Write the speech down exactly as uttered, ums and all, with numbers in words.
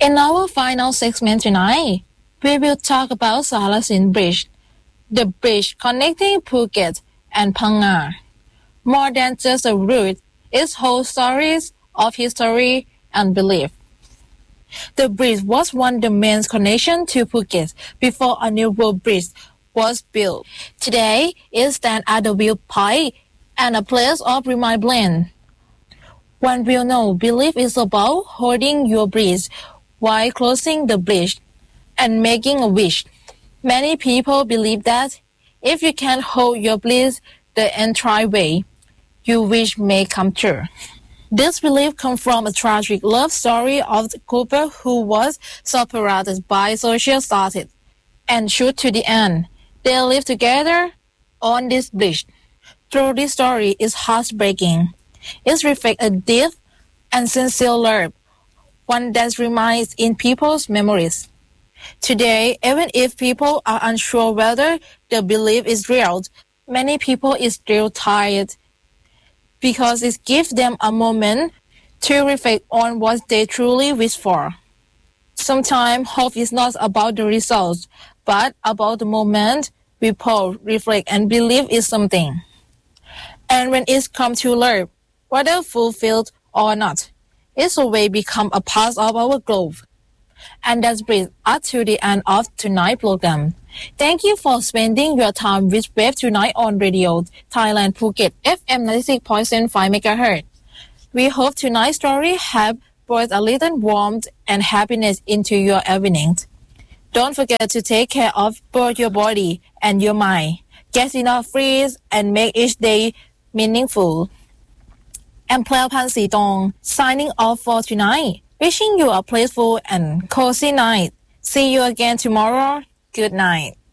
In our final segment tonight, we will talk about Salasin Bridge, the bridge connecting Phuket and Phang Nga. More than just a route, it holds stories of history and belief. The bridge was once the main connection to Phuket before a new road bridge was built. Today, it stands at the viewpoint and a place of remembrance. One will know belief is about holding your breath while crossing the bridge and making a wish. Many people believe that if you can hold your breath the entire way, your wish may come true. This belief comes from a tragic love story of the couple who was separated by social status and shot to the end. They lived together on this bridge. Through this story is heartbreaking. It reflects a deep and sincere love, one that remains in people's memories. Today, even if people are unsure whether the belief is real, many people is still tired because it gives them a moment to reflect on what they truly wish for. Sometimes hope is not about the results, but about the moment we pause, reflect, and believe in something. And when it comes to love, whether fulfilled or not, it always become a part of our growth. And that brings us to the end of tonight's program. Thank you for spending your time with Wave Tonight on Radio Thailand Phuket F M ninety-six point five megahertz. We hope tonight's story have brought a little warmth and happiness into your evenings. Don't forget to take care of both your body and your mind. Get enough rest and make each day meaningful. I'm Pleo Pansitong, signing off for tonight. Wishing you a peaceful and cozy night. See you again tomorrow. Good night.